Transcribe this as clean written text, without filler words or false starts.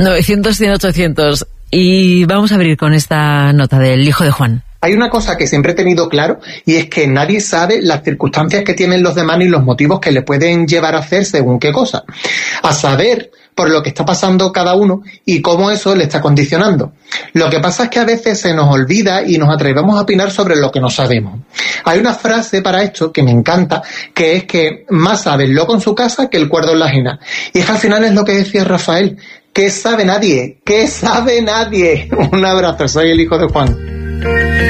900, 100, 800. Y vamos a abrir con esta nota del hijo de Juan. Hay una cosa que siempre he tenido claro, y es que nadie sabe las circunstancias que tienen los demás ni los motivos que le pueden llevar a hacer según qué cosa. A saber por lo que está pasando cada uno y cómo eso le está condicionando. Lo que pasa es que a veces se nos olvida y nos atrevemos a opinar sobre lo que no sabemos. Hay una frase para esto que me encanta, que es que más sabe el loco en su casa que el cuerdo en la ajena. Y es que al final es lo que decía Rafael. ¿Qué sabe nadie? ¿Qué sabe nadie? Un abrazo, soy el hijo de Juan.